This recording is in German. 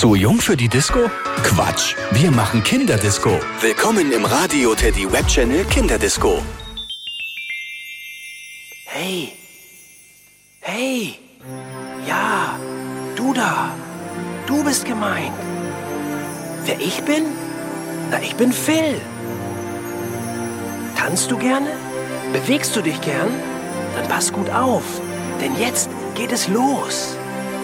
Zu jung für die Disco? Quatsch, wir machen Kinderdisco. Willkommen im Radio Teddy Webchannel Kinderdisco. Hey! Hey! Ja, du da! Du bist gemeint! Wer ich bin? Na, ich bin Phil! Tanzt du gerne? Bewegst du dich gern? Dann pass gut auf, denn jetzt geht es los!